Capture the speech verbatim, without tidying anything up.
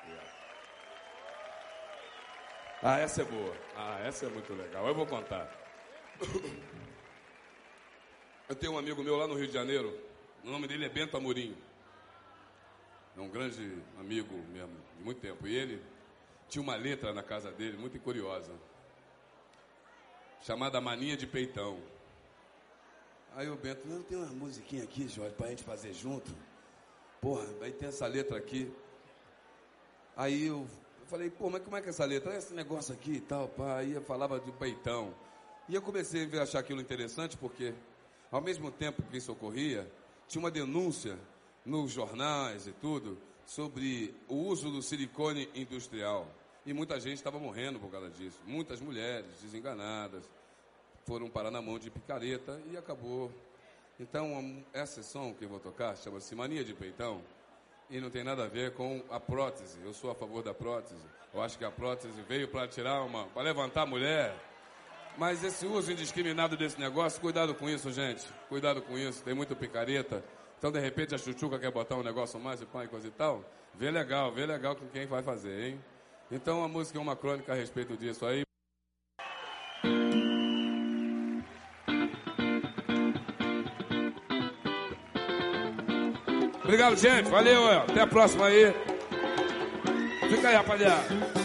Ah, essa é boa. Ah, essa é muito legal. Eu vou contar. Eu tenho um amigo meu lá no Rio de Janeiro. O nome dele é Bento Amorim. É um grande amigo mesmo, de muito tempo. E ele tinha uma letra na casa dele, muito curiosa, chamada Mania de Peitão. Aí o Bento, não, tem uma musiquinha aqui, Jorge, pra gente fazer junto. Porra, aí tem essa letra aqui. Aí eu, eu falei, pô, mas como é que é essa letra? Esse negócio aqui e tal, pá. Aí eu falava de peitão. E eu comecei a achar aquilo interessante porque, ao mesmo tempo que isso ocorria, tinha uma denúncia nos jornais e tudo sobre o uso do silicone industrial. E muita gente estava morrendo por causa disso. Muitas mulheres desenganadas foram parar na mão de picareta e acabou. Então, essa som que eu vou tocar chama-se Mania de Peitão e não tem nada a ver com a prótese. Eu sou a favor da prótese. Eu acho que a prótese veio para tirar uma, para levantar a mulher. Mas esse uso indiscriminado desse negócio, cuidado com isso, gente. Cuidado com isso, tem muito picareta. Então, de repente, a chuchuca quer botar um negócio mais e pão e coisa e tal. Vê legal, vê legal com quem vai fazer, hein? Então, a música é uma crônica a respeito disso aí. Obrigado, gente. Valeu, até a próxima aí. Fica aí, rapaziada.